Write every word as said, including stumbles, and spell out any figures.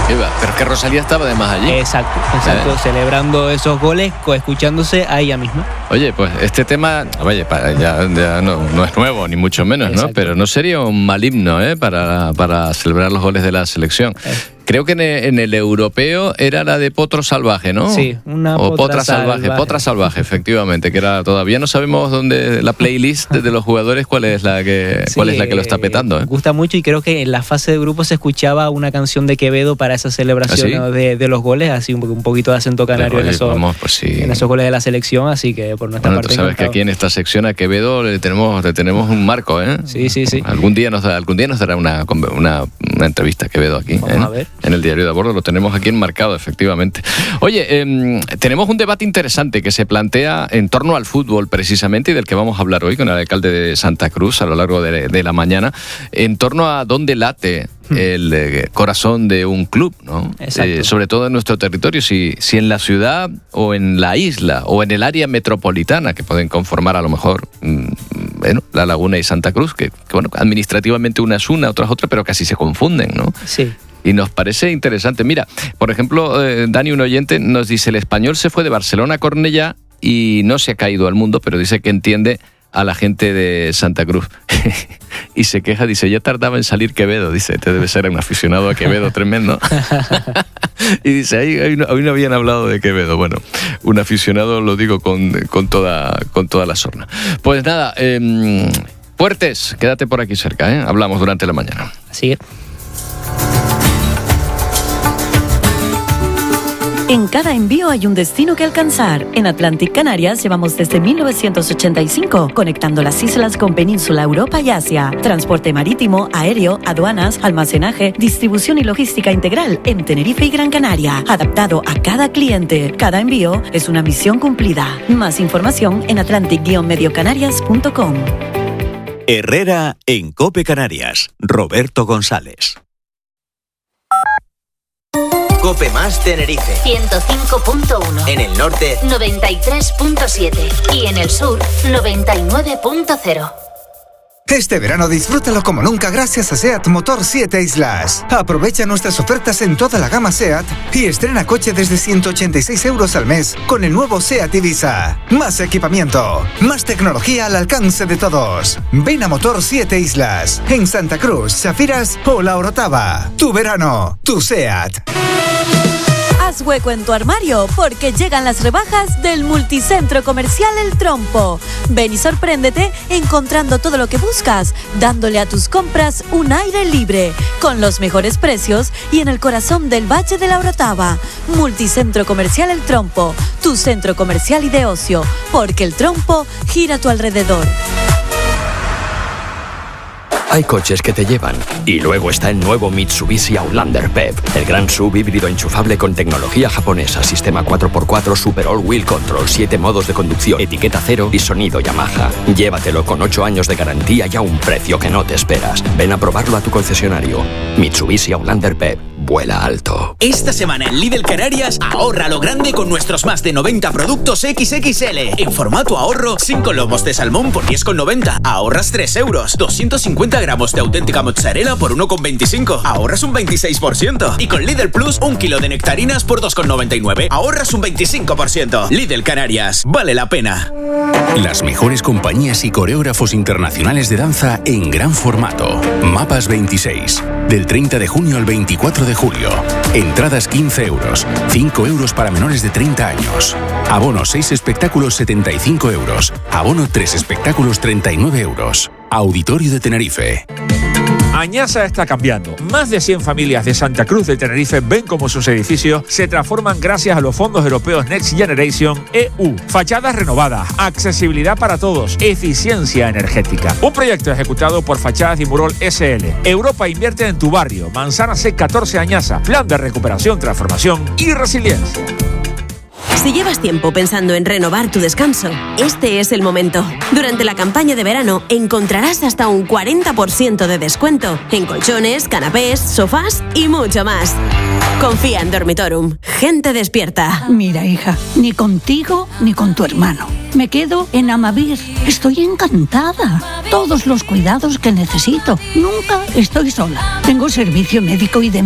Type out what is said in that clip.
Iba, pero que Rosalía estaba además allí. Exacto, exacto, ¿Eh? celebrando esos goles, escuchándose a ella misma. Oye, pues este tema, oye, ya, ya no, no es nuevo, ni mucho menos, exacto. ¿no? Pero no sería un mal himno, ¿eh? Para, para celebrar los goles de la selección. Eh. Creo que en el, en el europeo era la de Potro Salvaje, ¿no? Sí, una o Potra, Potra salvaje. salvaje. Potra Salvaje, efectivamente, que era todavía no sabemos dónde la playlist de los jugadores cuál es la que sí, cuál es la que lo está petando, ¿eh? Gusta mucho y creo que en la fase de grupo se escuchaba una canción de Quevedo para esa celebración ¿Ah, sí? de, de los goles, así un, un poquito de acento canario Oye, en, esos, vamos, pues sí. en esos goles de la selección, así que por nuestra bueno, parte tú sabes encantado. Que aquí en esta sección a Quevedo le tenemos le tenemos un marco, ¿eh? Sí, sí, sí. Algún día nos algún día nos dará una una, una entrevista a Quevedo aquí, Vamos ¿eh? a ver. En el diario de a bordo. Lo tenemos aquí enmarcado, efectivamente. Oye, eh, tenemos un debate interesante que se plantea en torno al fútbol, precisamente, y del que vamos a hablar hoy con el alcalde de Santa Cruz a lo largo de, de la mañana, en torno a dónde late el eh, corazón de un club, ¿no? Eh, sobre todo en nuestro territorio, si, si en la ciudad o en la isla o en el área metropolitana, que pueden conformar a lo mejor mmm, bueno, La Laguna y Santa Cruz, que, que bueno, administrativamente una es una, otra es otra, pero casi se confunden, ¿no? Sí. Y nos parece interesante. Mira, por ejemplo, eh, Dani, un oyente, nos dice: el Español se fue de Barcelona a Cornellá y no se ha caído al mundo, pero dice que entiende a la gente de Santa Cruz. Y se queja, dice: ya tardaba en salir Quevedo. Dice: este debe ser un aficionado a Quevedo tremendo. Y dice: ahí, ahí, no, ahí no habían hablado de Quevedo. Bueno, un aficionado, lo digo con, con, toda, con toda la sorna. Pues nada, eh, Puertes, quédate por aquí cerca, ¿eh? Hablamos durante la mañana. Así es. En cada envío hay un destino que alcanzar. En Atlantic Canarias llevamos desde mil novecientos ochenta y cinco, conectando las islas con Península, Europa y Asia. Transporte marítimo, aéreo, aduanas, almacenaje, distribución y logística integral en Tenerife y Gran Canaria. Adaptado a cada cliente. Cada envío es una misión cumplida. Más información en atlantic guion medio canarias punto com. Herrera en COPE Canarias. Roberto González. COPE Más Tenerife ciento cinco punto uno. En el norte noventa y tres punto siete y en el sur noventa y nueve punto cero. Este verano disfrútalo como nunca gracias a SEAT Motor siete Islas. Aprovecha nuestras ofertas en toda la gama SEAT y estrena coche desde ciento ochenta y seis euros al mes con el nuevo SEAT Ibiza. Más equipamiento, más tecnología al alcance de todos. Ven a Motor siete Islas, en Santa Cruz, Safiras o La Orotava. Tu verano, tu SEAT. Haz hueco en tu armario porque llegan las rebajas del Multicentro Comercial El Trompo. Ven y sorpréndete encontrando todo lo que buscas, dándole a tus compras un aire libre, con los mejores precios y en el corazón del Valle de la Orotava. Multicentro Comercial El Trompo, tu centro comercial y de ocio, porque El Trompo gira a tu alrededor. Hay coches que te llevan. Y luego está el nuevo Mitsubishi Outlander P E V, el gran S U V híbrido enchufable con tecnología japonesa, sistema cuatro por cuatro Super All Wheel Control, siete modos de conducción, etiqueta cero y sonido Yamaha. Llévatelo con ocho años de garantía y a un precio que no te esperas. Ven a probarlo a tu concesionario. Mitsubishi Outlander P E V. Vuela alto. Esta semana en Lidl Canarias, ahorra lo grande con nuestros más de noventa productos equis equis ele. En formato ahorro, cinco lomos de salmón por diez con noventa. Ahorras tres euros. doscientos cincuenta gramos de auténtica mozzarella por uno con veinticinco. Ahorras un veintiséis por ciento. Y con Lidl Plus, un kilo de nectarinas por dos con noventa y nueve. Ahorras un veinticinco por ciento. Lidl Canarias. Vale la pena. Las mejores compañías y coreógrafos internacionales de danza en gran formato. Mapas veintiséis. Del treinta de junio al veinticuatro de julio. Entradas quince euros. cinco euros para menores de treinta años. Abono seis espectáculos setenta y cinco euros. Abono tres espectáculos treinta y nueve euros. Auditorio de Tenerife. Añasa está cambiando. Más de cien familias de Santa Cruz de Tenerife ven cómo sus edificios se transforman gracias a los fondos europeos Next Generation E U. Fachadas renovadas, accesibilidad para todos, eficiencia energética. Un proyecto ejecutado por Fachadas Dimurol ese ele. Europa invierte en tu barrio. Manzana C catorce Añasa. Plan de recuperación, transformación y resiliencia. Si llevas tiempo pensando en renovar tu descanso, este es el momento. Durante la campaña de verano encontrarás hasta un cuarenta por ciento de descuento en colchones, canapés, sofás y mucho más. Confía en Dormitorum. Gente despierta. Mira, hija, ni contigo ni con tu hermano. Me quedo en Amavir. Estoy encantada. Todos los cuidados que necesito. Nunca estoy sola. Tengo servicio médico y de